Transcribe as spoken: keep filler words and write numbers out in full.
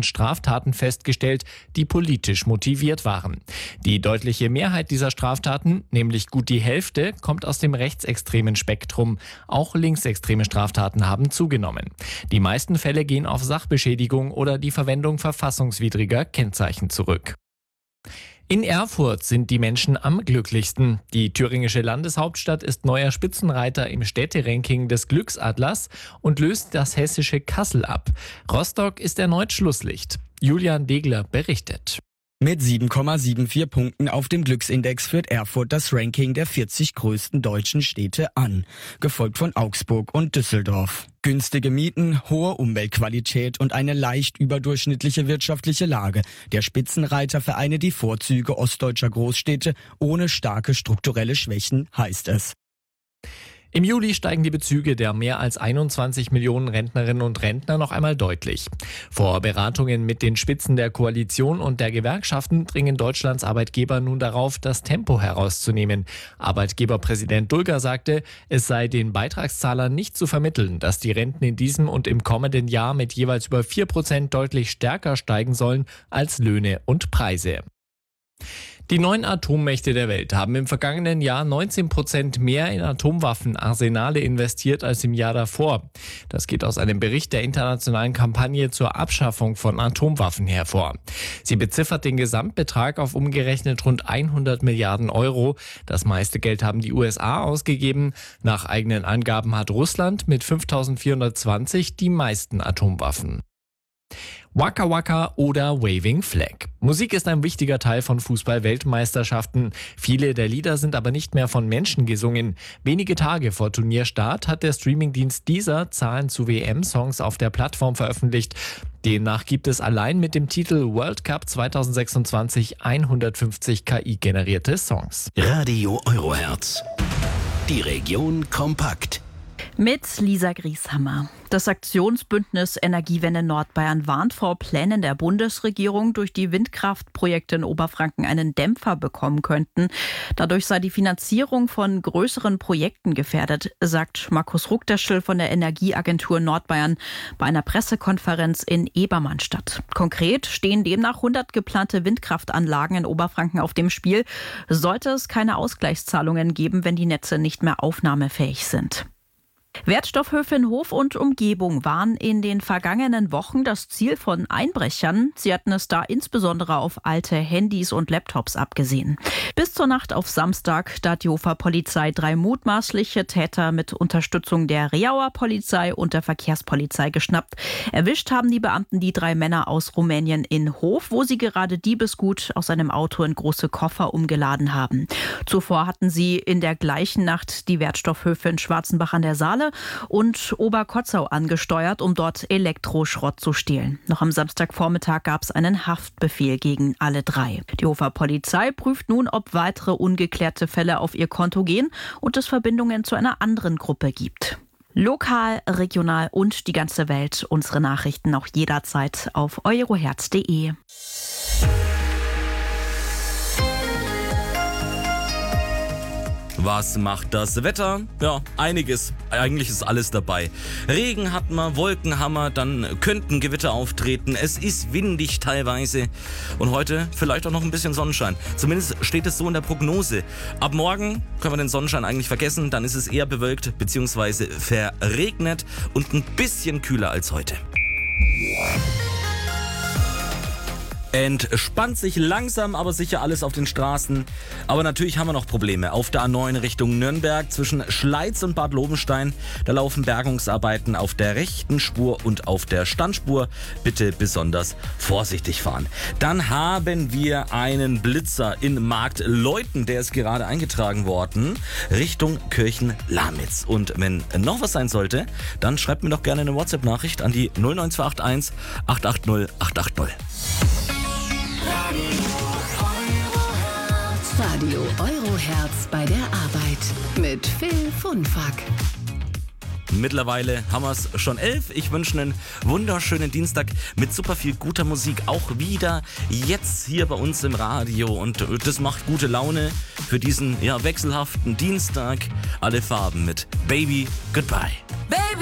achtundzwanzigtausend Straftaten festgestellt, die politisch motiviert waren. Die deutliche Mehrheit dieser Straftaten, nämlich gut die Hälfte, kommt aus dem rechtsextremen Spektrum. Auch linksextreme Straftaten haben zugenommen. Die meisten Fälle gehen auf Sachbeschädigung oder die Verwendung verfassungswidriger Kennzeichen zurück. In Erfurt sind die Menschen am glücklichsten. Die thüringische Landeshauptstadt ist neuer Spitzenreiter im Städteranking des Glücksatlas und löst das hessische Kassel ab. Rostock ist erneut Schlusslicht. Julian Degler berichtet. Mit sieben Komma vierundsiebzig Punkten auf dem Glücksindex führt Erfurt das Ranking der vierzig größten deutschen Städte an, gefolgt von Augsburg und Düsseldorf. Günstige Mieten, hohe Umweltqualität und eine leicht überdurchschnittliche wirtschaftliche Lage. Der Spitzenreiter vereine die Vorzüge ostdeutscher Großstädte ohne starke strukturelle Schwächen, heißt es. Im Juli steigen die Bezüge der mehr als einundzwanzig Millionen Rentnerinnen und Rentner noch einmal deutlich. Vor Beratungen mit den Spitzen der Koalition und der Gewerkschaften dringen Deutschlands Arbeitgeber nun darauf, das Tempo herauszunehmen. Arbeitgeberpräsident Dulger sagte, es sei den Beitragszahlern nicht zu vermitteln, dass die Renten in diesem und im kommenden Jahr mit jeweils über vier Prozent deutlich stärker steigen sollen als Löhne und Preise. Die neun Atommächte der Welt haben im vergangenen Jahr neunzehn Prozent mehr in Atomwaffenarsenale investiert als im Jahr davor. Das geht aus einem Bericht der internationalen Kampagne zur Abschaffung von Atomwaffen hervor. Sie beziffert den Gesamtbetrag auf umgerechnet rund hundert Milliarden Euro. Das meiste Geld haben die U S A ausgegeben. Nach eigenen Angaben hat Russland mit fünftausendvierhundertzwanzig die meisten Atomwaffen. Waka Waka oder Waving Flag. Musik ist ein wichtiger Teil von Fußball-Weltmeisterschaften. Viele der Lieder sind aber nicht mehr von Menschen gesungen. Wenige Tage vor Turnierstart hat der Streamingdienst Deezer Zahlen zu W M-Songs auf der Plattform veröffentlicht. Demnach gibt es allein mit dem Titel World Cup zweitausendsechsundzwanzig hundertfünfzig K I-generierte Songs. Radio Eurohertz. Die Region kompakt. Mit Lisa Grieshammer. Das Aktionsbündnis Energiewende Nordbayern warnt vor Plänen der Bundesregierung, durch die Windkraftprojekte in Oberfranken einen Dämpfer bekommen könnten. Dadurch sei die Finanzierung von größeren Projekten gefährdet, sagt Markus Ruckterschel von der Energieagentur Nordbayern bei einer Pressekonferenz in Ebermannstadt. Konkret stehen demnach hundert geplante Windkraftanlagen in Oberfranken auf dem Spiel, sollte es keine Ausgleichszahlungen geben, wenn die Netze nicht mehr aufnahmefähig sind. Wertstoffhöfe in Hof und Umgebung waren in den vergangenen Wochen das Ziel von Einbrechern. Sie hatten es da insbesondere auf alte Handys und Laptops abgesehen. Bis zur Nacht auf Samstag, da hat die Hofer Polizei drei mutmaßliche Täter mit Unterstützung der Reauer Polizei und der Verkehrspolizei geschnappt. Erwischt haben die Beamten die drei Männer aus Rumänien in Hof, wo sie gerade Diebesgut aus einem Auto in große Koffer umgeladen haben. Zuvor hatten sie in der gleichen Nacht die Wertstoffhöfe in Schwarzenbach an der Saale und Oberkotzau angesteuert, um dort Elektroschrott zu stehlen. Noch am Samstagvormittag gab es einen Haftbefehl gegen alle drei. Die Hofer Polizei prüft nun, ob weitere ungeklärte Fälle auf ihr Konto gehen und es Verbindungen zu einer anderen Gruppe gibt. Lokal, regional und die ganze Welt. Unsere Nachrichten auch jederzeit auf eurohertz punkt de. Was macht das Wetter? Ja, einiges. Eigentlich ist alles dabei. Regen hatten wir, Wolken haben wir, dann könnten Gewitter auftreten. Es ist windig teilweise. Und heute vielleicht auch noch ein bisschen Sonnenschein. Zumindest steht es so in der Prognose. Ab morgen können wir den Sonnenschein eigentlich vergessen. Dann ist es eher bewölkt bzw. verregnet und ein bisschen kühler als heute. Entspannt sich langsam, aber sicher alles auf den Straßen. Aber natürlich haben wir noch Probleme. Auf der A neun Richtung Nürnberg zwischen Schleiz und Bad Lobenstein. Da laufen Bergungsarbeiten auf der rechten Spur und auf der Standspur. Bitte besonders vorsichtig fahren. Dann haben wir einen Blitzer in Marktleuthen. Der ist gerade eingetragen worden. Richtung Kirchen-Lamitz. Und wenn noch was sein sollte, dann schreibt mir doch gerne eine WhatsApp-Nachricht an die null neun zwei acht eins acht acht null acht acht null. Radio Eurohertz bei der Arbeit mit Phil Funfack. Mittlerweile haben wir es schon elf. Ich wünsche einen wunderschönen Dienstag mit super viel guter Musik. Auch wieder jetzt hier bei uns im Radio. Und das macht gute Laune für diesen ja, wechselhaften Dienstag. Alle Farben mit Baby Goodbye. Baby.